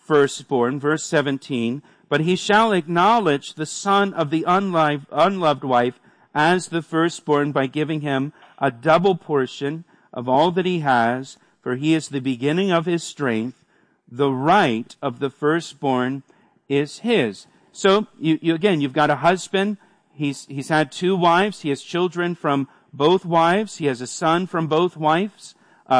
firstborn. Verse 17, but he shall acknowledge the son of the unloved wife as the firstborn by giving him a double portion of all that he has, for he is the beginning of his strength. The right of the firstborn is his. So you've got a husband. He's had two wives. He has children from both wives. He has a son from both wives.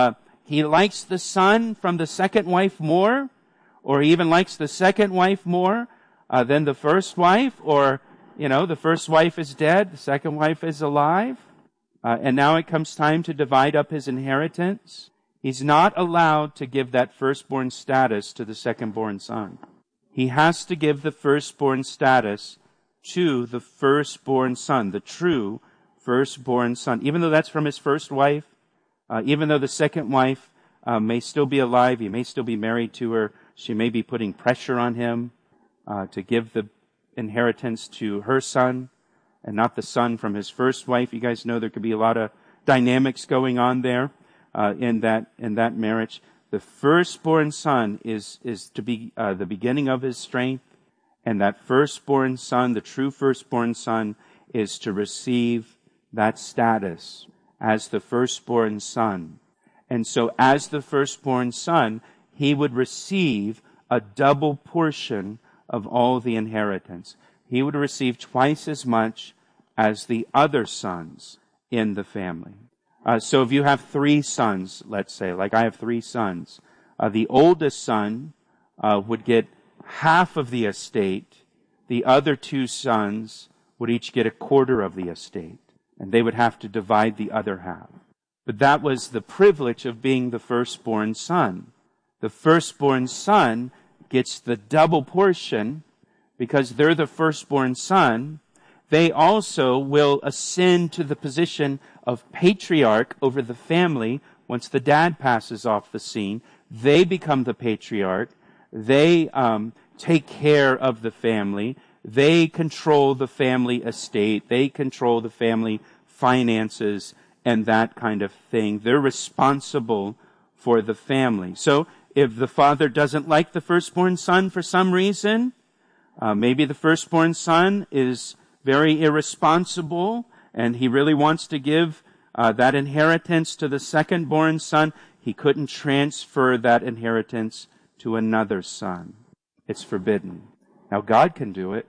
He likes the son from the second wife more, or he even likes the second wife more than the first wife, or, the first wife is dead, the second wife is alive, and now it comes time to divide up his inheritance. He's not allowed to give that firstborn status to the secondborn son. He has to give the firstborn status to the firstborn son, the true firstborn son, even though that's from his first wife, even though the second wife may still be alive, he may still be married to her, she may be putting pressure on him to give the inheritance to her son and not the son from his first wife. You guys know there could be a lot of dynamics going on there in that marriage. The firstborn son is to be the beginning of his strength, and that firstborn son, the true firstborn son, is to receive that status as the firstborn son. And so as the firstborn son, he would receive a double portion of all the inheritance. He would receive twice as much as the other sons in the family. So if you have three sons, let's say, like I have three sons, the oldest son would get half of the estate. The other two sons would each get a quarter of the estate, and they would have to divide the other half. But that was the privilege of being the firstborn son. The firstborn son gets the double portion because they're the firstborn son. They also will ascend to the position of patriarch over the family once the dad passes off the scene. They become the patriarch. They take care of the family. They control the family estate. They control the family finances and that kind of thing. They're responsible for the family. So if the father doesn't like the firstborn son for some reason, maybe the firstborn son is very irresponsible and he really wants to give that inheritance to the secondborn son, he couldn't transfer that inheritance to another son. It's forbidden. Now God can do it.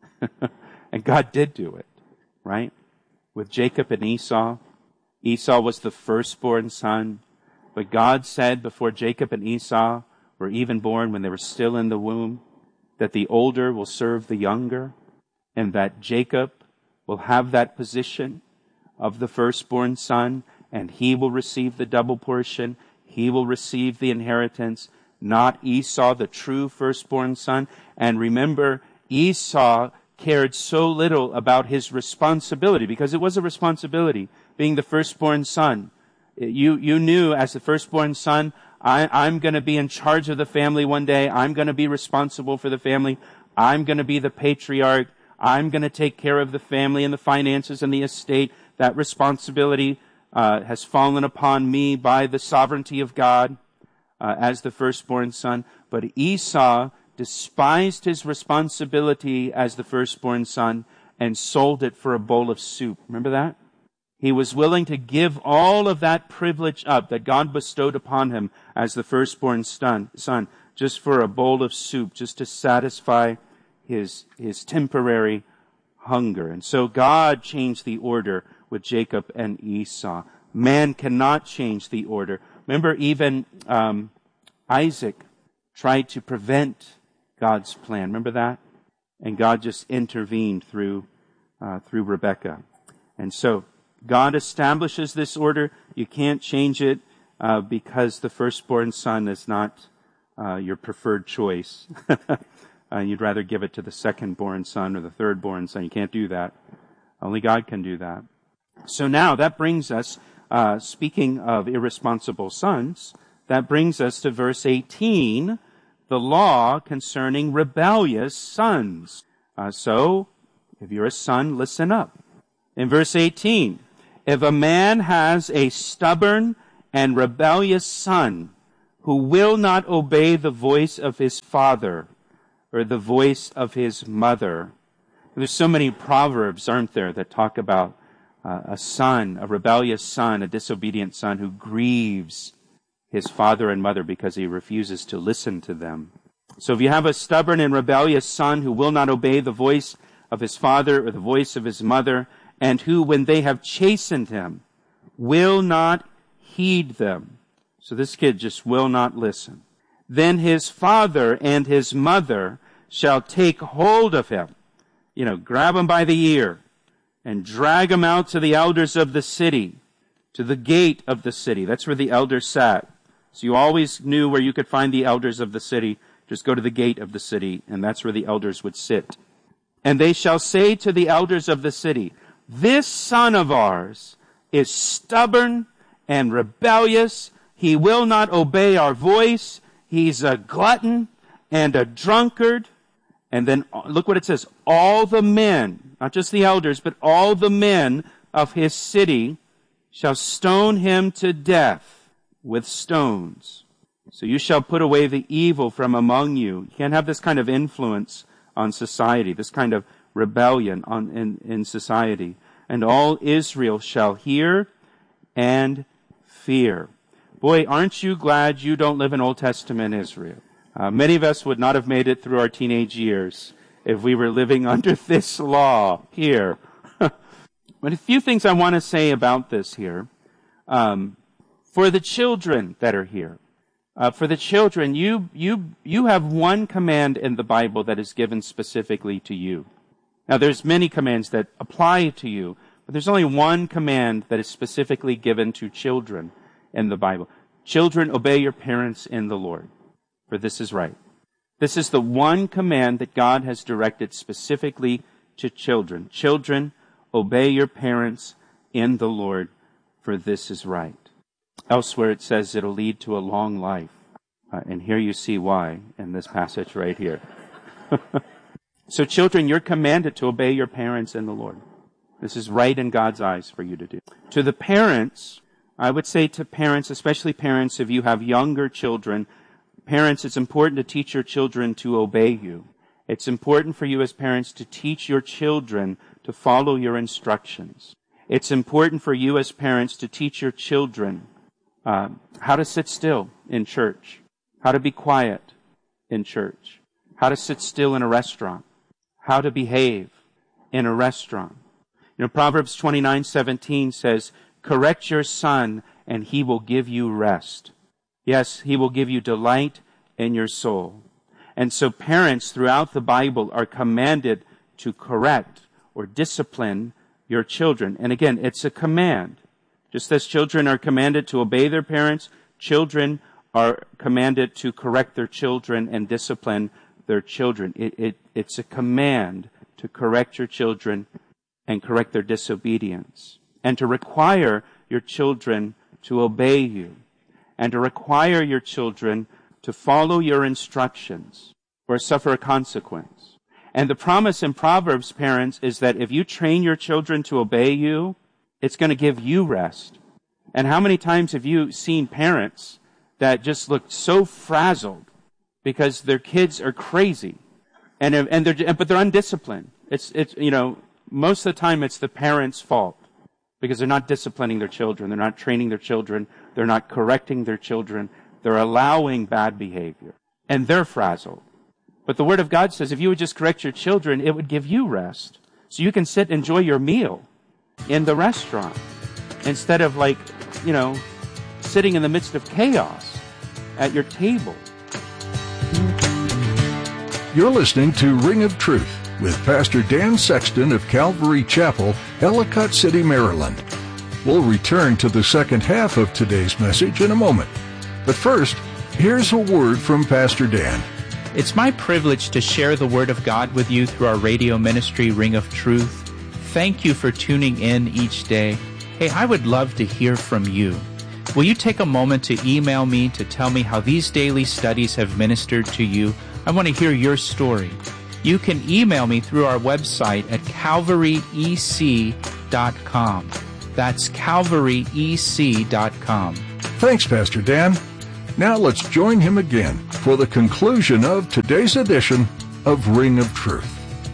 And God did do it, right? With Jacob and Esau. Esau was the firstborn son. But God said before Jacob and Esau were even born, when they were still in the womb, that the older will serve the younger, and that Jacob will have that position of the firstborn son, and he will receive the double portion. He will receive the inheritance, not Esau, the true firstborn son. And remember, Esau cared so little about his responsibility, because it was a responsibility, being the firstborn son. You knew as the firstborn son, I'm going to be in charge of the family one day. I'm going to be responsible for the family. I'm going to be the patriarch. I'm going to take care of the family and the finances and the estate. That responsibility has fallen upon me by the sovereignty of God as the firstborn son. But Esau despised his responsibility as the firstborn son and sold it for a bowl of soup. Remember that? He was willing to give all of that privilege up that God bestowed upon him as the firstborn son just for a bowl of soup, just to satisfy his temporary hunger. And so God changed the order with Jacob and Esau. Man cannot change the order. Remember, even Isaac tried to prevent God's plan. Remember that? And God just intervened through Rebekah. And so God establishes this order. You can't change it because the firstborn son is not your preferred choice. You'd rather give it to the secondborn son or the thirdborn son. You can't do that. Only God can do that. So now that brings us, speaking of irresponsible sons, that brings us to verse 18, the law concerning rebellious sons. So, if you're a son, listen up. In verse 18, if a man has a stubborn and rebellious son, who will not obey the voice of his father or the voice of his mother. There's so many proverbs, aren't there, that talk about a son, a rebellious son, a disobedient son who grieves his father and mother because he refuses to listen to them. So if you have a stubborn and rebellious son who will not obey the voice of his father or the voice of his mother, and who, when they have chastened him, will not heed them. So this kid just will not listen. Then his father and his mother shall take hold of him, grab him by the ear, and drag him out to the elders of the city, to the gate of the city. That's where the elders sat. So you always knew where you could find the elders of the city. Just go to the gate of the city, and that's where the elders would sit. And they shall say to the elders of the city, this son of ours is stubborn and rebellious. He will not obey our voice. He's a glutton and a drunkard. And then look what it says. All the men, not just the elders, but all the men of his city shall stone him to death with stones. So you shall put away the evil from among you. You can't have this kind of influence on society, this kind of rebellion in society. And all Israel shall hear and fear. Boy, aren't you glad you don't live in Old Testament Israel? Many of us would not have made it through our teenage years if we were living under this law here. But a few things I want to say about this here. For the children that are here, for the children, you have one command in the Bible that is given specifically to you. Now, there's many commands that apply to you, but there's only one command that is specifically given to children in the Bible. Children, obey your parents in the Lord, for this is right. This is the one command that God has directed specifically to children. Children, obey your parents in the Lord, for this is right. Elsewhere it says it'll lead to a long life. And here you see why in this passage right here. So children, you're commanded to obey your parents in the Lord. This is right in God's eyes for you to do. To the parents, I would say to parents, especially parents if you have younger children, parents, it's important to teach your children to obey you. It's important for you as parents to teach your children to follow your instructions. It's important for you as parents to teach your children how to sit still in church, how to be quiet in church, how to sit still in a restaurant, how to behave in a restaurant. Proverbs 29:17 says, correct your son and he will give you rest. Yes, he will give you delight in your soul. And so parents throughout the Bible are commanded to correct or discipline your children. And again, it's a command. Just as children are commanded to obey their parents, children are commanded to correct their children and discipline their children. It's a command to correct your children and correct their disobedience, and to require your children to obey you, and to require your children to follow your instructions or suffer a consequence. And the promise in Proverbs, parents, is that if you train your children to obey you, it's going to give you rest. And how many times have you seen parents that just look so frazzled because their kids are crazy but they're undisciplined? It's most of the time it's the parents' fault because they're not disciplining their children, they're not training their children, they're not correcting their children, they're allowing bad behavior, and they're frazzled. But the Word of God says if you would just correct your children, it would give you rest. So you can sit and enjoy your meal in the restaurant instead of sitting in the midst of chaos at your table. You're listening to Ring of Truth with Pastor Dan Sexton of Calvary Chapel, Ellicott City, Maryland. We'll return to the second half of today's message in a moment. But first, here's a word from Pastor Dan. It's my privilege to share the Word of God with you through our radio ministry, Ring of Truth. Thank you for tuning in each day. Hey, I would love to hear from you. Will you take a moment to email me to tell me how these daily studies have ministered to you? I want to hear your story. You can email me through our website at calvaryec.com. That's calvaryec.com. Thanks, Pastor Dan. Now let's join him again for the conclusion of today's edition of Ring of Truth.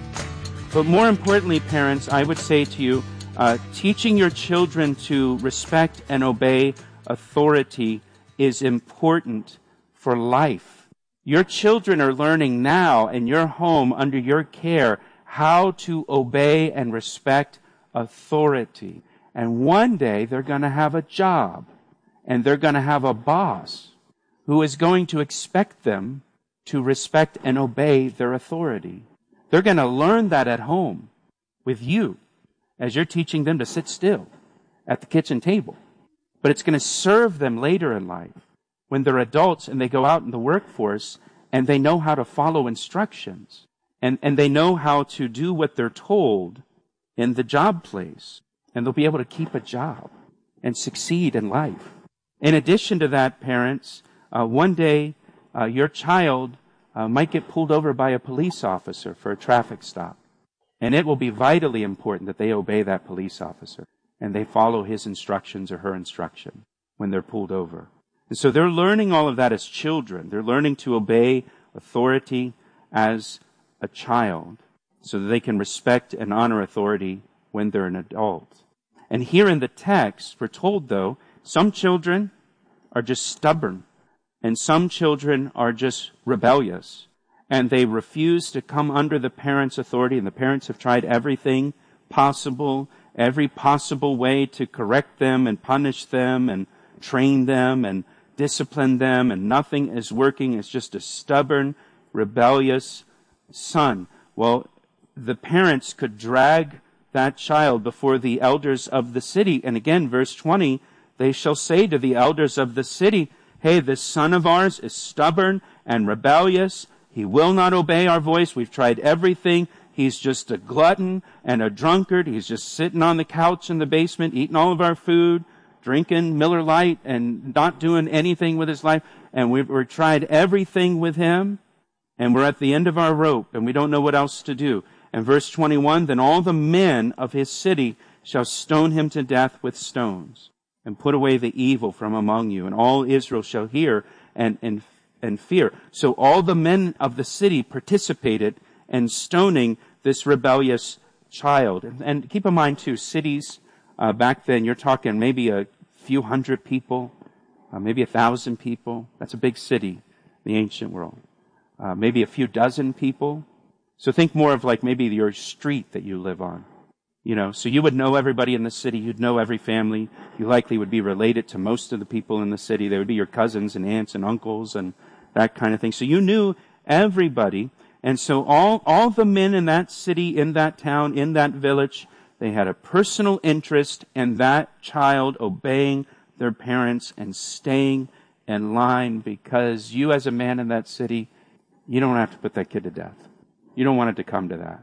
But more importantly, parents, I would say to you, teaching your children to respect and obey authority is important for life. Your children are learning now in your home, under your care, how to obey and respect authority. And one day they're going to have a job, and they're going to have a boss who is going to expect them to respect and obey their authority. They're going to learn that at home with you as you're teaching them to sit still at the kitchen table. But it's going to serve them later in life when they're adults and they go out in the workforce and they know how to follow instructions and they know how to do what they're told in the job place. And they'll be able to keep a job and succeed in life. In addition to that, parents, one day your child might get pulled over by a police officer for a traffic stop. And it will be vitally important that they obey that police officer and they follow his instructions or her instruction when they're pulled over. And so they're learning all of that as children. They're learning to obey authority as a child so that they can respect and honor authority when they're an adult. And here in the text, we're told, though, some children are just stubborn, and some children are just rebellious, and they refuse to come under the parents' authority, and the parents have tried everything possible, every possible way to correct them and punish them and train them and discipline them, and nothing is working. It's just a stubborn, rebellious son. Well, the parents could drag that child before the elders of the city. And again, verse 20, they shall say to the elders of the city, hey, this son of ours is stubborn and rebellious. He will not obey our voice. We've tried everything. He's just a glutton and a drunkard. He's just sitting on the couch in the basement, eating all of our food, drinking Miller Lite, and not doing anything with his life. And we've tried everything with him, and we're at the end of our rope, and we don't know what else to do. And verse 21, then all the men of his city shall stone him to death with stones, and put away the evil from among you, and all Israel shall hear and fear. So all the men of the city participated in stoning this rebellious child. And keep in mind too, cities back then, you're talking maybe a few hundred people, maybe 1,000 people. That's a big city in the ancient world. Maybe a few dozen people. So think more of like maybe your street that you live on. You know, so you would know everybody in the city. You'd know every family. You likely would be related to most of the people in the city. They would be your cousins and aunts and uncles and that kind of thing. So you knew everybody. And so all the men in that city, in that town, in that village, they had a personal interest in that child obeying their parents and staying in line, because you as a man in that city, you don't have to put that kid to death. You don't want it to come to that.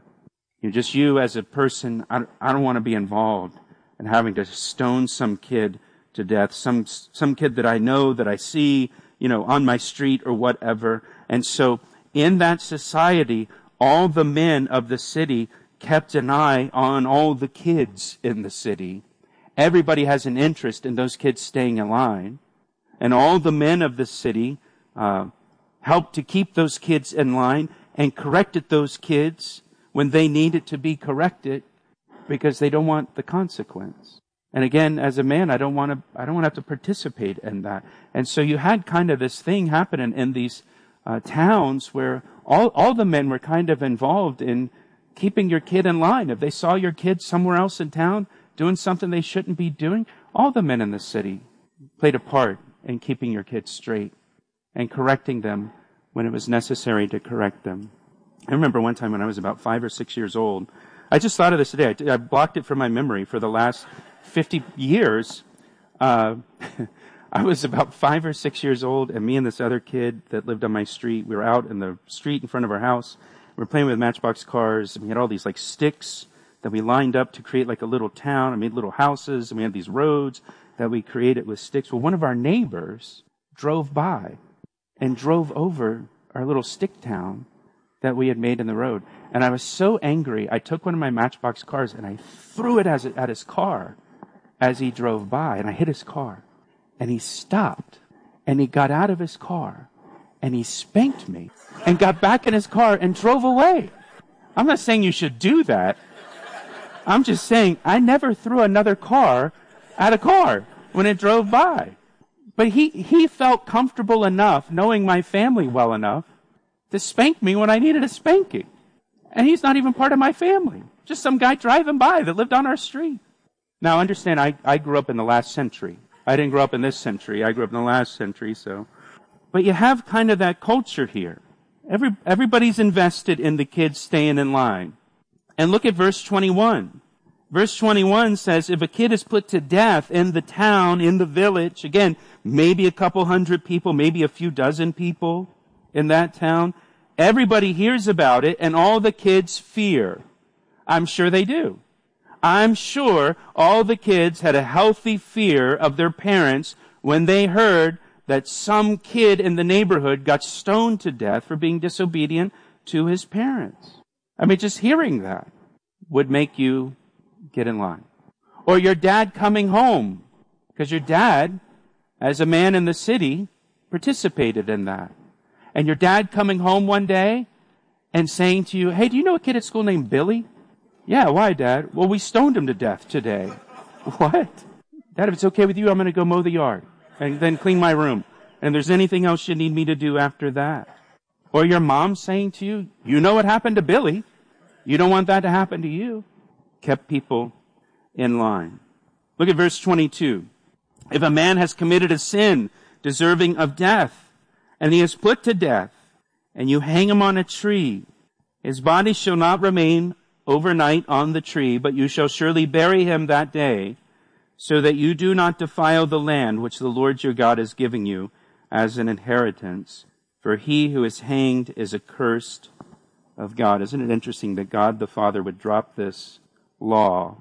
You as a person, I don't want to be involved in having to stone some kid to death, some kid that I know, that I see, on my street or whatever. And so in that society, all the men of the city kept an eye on all the kids in the city. Everybody has an interest in those kids staying in line. And all the men of the city helped to keep those kids in line and corrected those kids when they needed to be corrected, because they don't want the consequence. And again, as a man, I don't want to have to participate in that. And so you had kind of this thing happening in these towns where all the men were kind of involved in keeping your kid in line. If they saw your kid somewhere else in town doing something they shouldn't be doing, all the men in the city played a part in keeping your kids straight and correcting them when it was necessary to correct them. I remember one time when I was about 5 or 6 years old, I just thought of this today. I blocked it from my memory for the last 50 years. I was about 5 or 6 years old, and me and this other kid that lived on my street, we were out in the street in front of our house. We were playing with Matchbox cars, and we had all these like sticks that we lined up to create like a little town. I made little houses, and we had these roads that we created with sticks. Well, one of our neighbors drove by and drove over our little stick town that we had made in the road. And I was so angry, I took one of my Matchbox cars and I threw it at his car as he drove by, and I hit his car. And he stopped And he got out of his car and he spanked me and got back in his car and drove away. I'm not saying you should do that. I'm just saying I never threw another car at a car when it drove by. But he felt comfortable enough, knowing my family well enough, to spank me when I needed a spanking. And he's not even part of my family. Just some guy driving by that lived on our street. Now understand, I grew up in the last century. I didn't grow up in this century. I grew up in the last century, so. But you have kind of that culture here. Everybody's invested in the kids staying in line. And look at verse 21. Verse 21 says, if a kid is put to death in the town, in the village, again, maybe a couple hundred people, maybe a few dozen people in that town, everybody hears about it and all the kids fear. I'm sure they do. I'm sure all the kids had a healthy fear of their parents when they heard that some kid in the neighborhood got stoned to death for being disobedient to his parents. I mean, just hearing that would make you get in line. Or your dad coming home, because your dad, as a man in the city, participated in that. And your dad coming home one day and saying to you, hey, do you know a kid at school named Billy? Yeah, why, Dad? Well, we stoned him to death today. What? Dad, if it's okay with you, I'm going to go mow the yard and then clean my room. And if there's anything else you need me to do after that. Or your mom saying to you, you know what happened to Billy. You don't want that to happen to you. Kept people in line. Look at verse 22. If a man has committed a sin deserving of death, and he is put to death, and you hang him on a tree, his body shall not remain overnight on the tree, but you shall surely bury him that day, so that you do not defile the land which the Lord your God is giving you as an inheritance. For he who is hanged is accursed of God. Isn't it interesting that God the Father would drop this law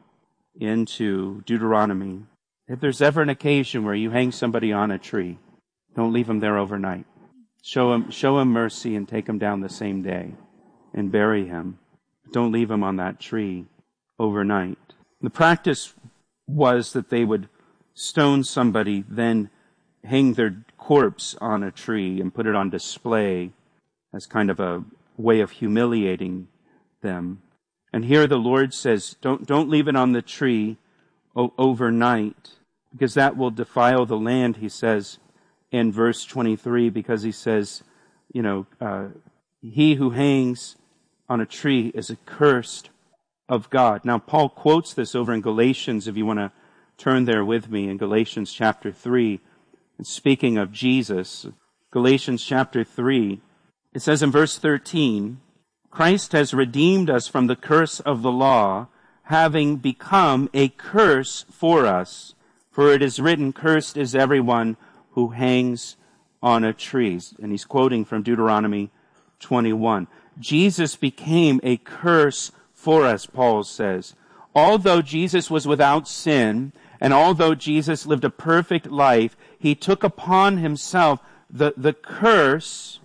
into Deuteronomy? If there's ever an occasion where you hang somebody on a tree, don't leave him there overnight. Show him mercy and take him down the same day and bury him. Don't leave him on that tree overnight. The practice was that they would stone somebody, then hang their corpse on a tree and put it on display as kind of a way of humiliating them. And here the Lord says, don't leave it on the tree overnight, because that will defile the land, he says in verse 23, because he says, he who hangs on a tree is accursed of God. Now, Paul quotes this over in Galatians, if you want to turn there with me, in Galatians chapter 3. And speaking of Jesus, Galatians chapter 3, it says in verse 13, Christ has redeemed us from the curse of the law, having become a curse for us. For it is written, cursed is everyone who hangs on a tree. And he's quoting from Deuteronomy 21. Jesus became a curse for us, Paul says. Although Jesus was without sin, and although Jesus lived a perfect life, he took upon himself the curse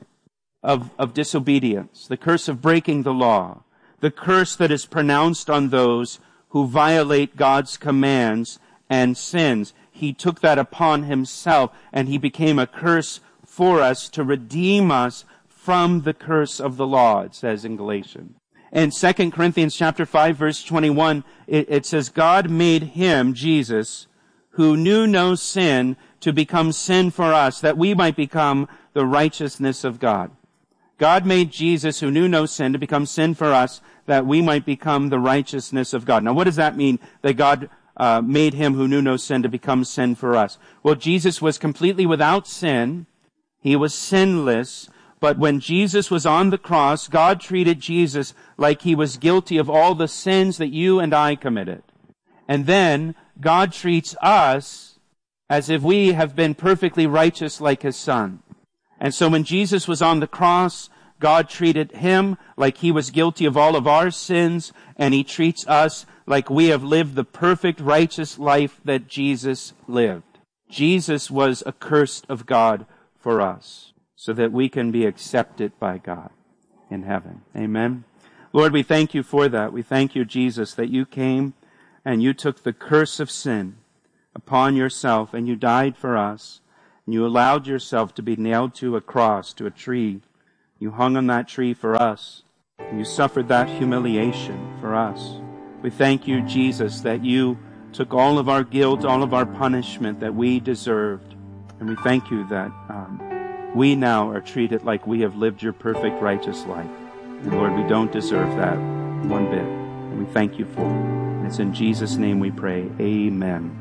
of disobedience, the curse of breaking the law, the curse that is pronounced on those who violate God's commands and sins. He took that upon himself, and he became a curse for us to redeem us from the curse of the law, it says in Galatians. In 2 Corinthians chapter 5, verse 21, it says, God made him, Jesus, who knew no sin, to become sin for us, that we might become the righteousness of God. God made Jesus, who knew no sin, to become sin for us, that we might become the righteousness of God. Now, what does that mean, that God made him who knew no sin to become sin for us? Well, Jesus was completely without sin. He was sinless. But when Jesus was on the cross, God treated Jesus like he was guilty of all the sins that you and I committed. And then God treats us as if we have been perfectly righteous like his Son. And so when Jesus was on the cross, God treated him like he was guilty of all of our sins, and he treats us like we have lived the perfect righteous life that Jesus lived. Jesus was accursed of God for us, so that we can be accepted by God in heaven. Amen. Lord, we thank you for that. We thank you, Jesus, that you came and you took the curse of sin upon yourself and you died for us. and you allowed yourself to be nailed to a cross, to a tree. You hung on that tree for us, and you suffered that humiliation for us. We thank you, Jesus, that you took all of our guilt, all of our punishment that we deserved. And we thank you that we now are treated like we have lived your perfect, righteous life. And Lord, we don't deserve that one bit. And we thank you for it. And it's in Jesus' name we pray. Amen.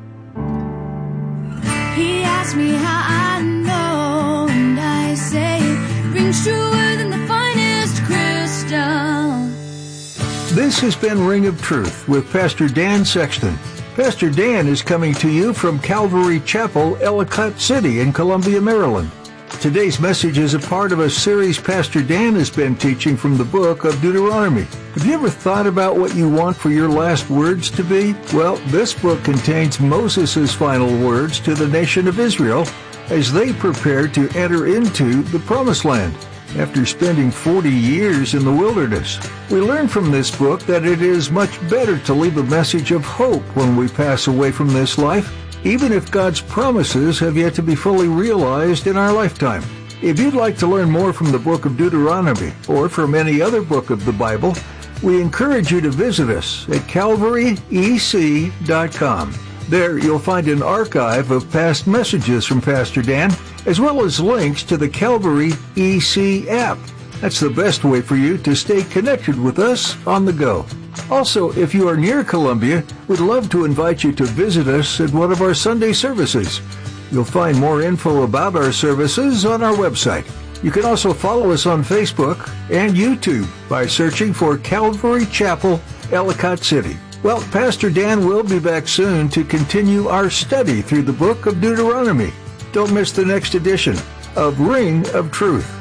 He asked me how I know, and I say it rings truer than the finest crystal. This has been Ring of Truth with Pastor Dan Sexton. Pastor Dan is coming to you from Calvary Chapel, Ellicott City in Columbia, Maryland. Today's message is a part of a series Pastor Dan has been teaching from the book of Deuteronomy. Have you ever thought about what you want for your last words to be? Well, this book contains Moses' final words to the nation of Israel as they prepare to enter into the Promised Land after spending 40 years in the wilderness. We learn from this book that it is much better to leave a message of hope when we pass away from this life, even if God's promises have yet to be fully realized in our lifetime. If you'd like to learn more from the book of Deuteronomy or from any other book of the Bible, we encourage you to visit us at calvaryec.com. There you'll find an archive of past messages from Pastor Dan, as well as links to the Calvary EC app. That's the best way for you to stay connected with us on the go. Also, if you are near Columbia, we'd love to invite you to visit us at one of our Sunday services. You'll find more info about our services on our website. You can also follow us on Facebook and YouTube by searching for Calvary Chapel, Ellicott City. Well, Pastor Dan will be back soon to continue our study through the book of Deuteronomy. Don't miss the next edition of Ring of Truth.